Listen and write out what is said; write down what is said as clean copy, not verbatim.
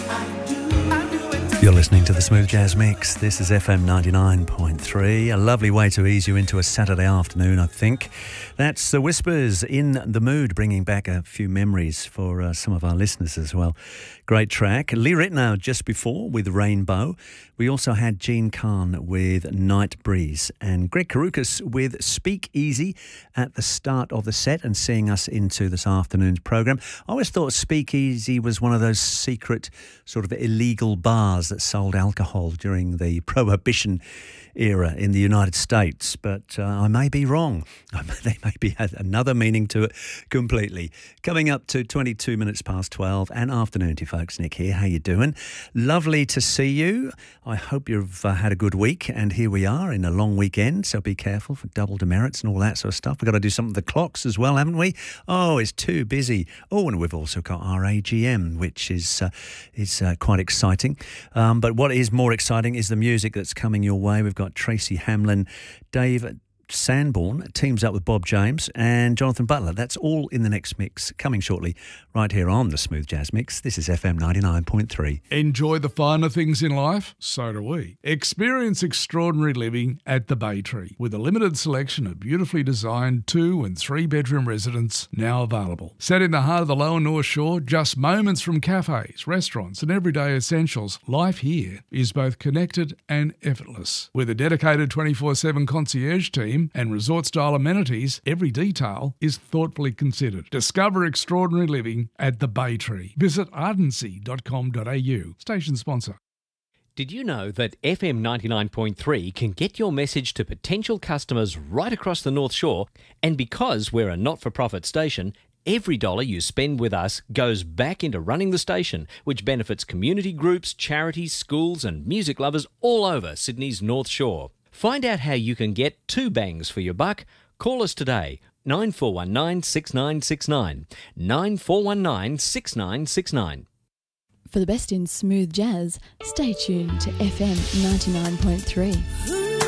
You're listening to the Smooth Jazz Mix. This is FM 99.3. A lovely way to ease you into a Saturday afternoon, I think. That's The Whispers, In the Mood, bringing back a few memories for some of our listeners as well. Great track. Lee Ritenour just before with Rainbow. We also had Gene Khan with Night Breeze and Greg Karukas with Speak Easy at the start of the set and seeing us into this afternoon's programme. I always thought Speak Easy was one of those secret sort of illegal bars that sold alcohol during the Prohibition era in the United States, but I may be wrong. They maybe had another meaning to it completely. Coming up to 22 minutes past 12 and afternoon to you folks. Nick here. How you doing? Lovely to see you. I hope you've had a good week, and here we are in a long weekend, so be careful for double demerits and all that sort of stuff. We've got to do something with the clocks as well, haven't we? Oh, it's too busy. Oh, and we've also got our AGM, which is quite exciting. But what is more exciting is the music that's coming your way. We've got Tracy Hamlin, Dave Sanborn teams up with Bob James and Jonathan Butler. That's all in the next mix, coming shortly right here on the Smooth Jazz Mix. This is FM 99.3. Enjoy the finer things in life? So do we. Experience extraordinary living at the Bay Tree with a limited selection of beautifully designed 2- and 3-bedroom residences now available. Set in the heart of the Lower North Shore, just moments from cafes, restaurants and everyday essentials, life here is both connected and effortless. With a dedicated 24/7 concierge team and resort-style amenities, every detail is thoughtfully considered. Discover extraordinary living at the Bay Tree. Visit ardency.com.au. Station sponsor. Did you know that FM 99.3 can get your message to potential customers right across the North Shore? And because we're a not-for-profit station, every dollar you spend with us goes back into running the station, which benefits community groups, charities, schools and music lovers all over Sydney's North Shore. Find out how you can get 2 bangs for your buck. Call us today, 9419 6969, 9419 6969. For the best in smooth jazz, stay tuned to FM 99.3.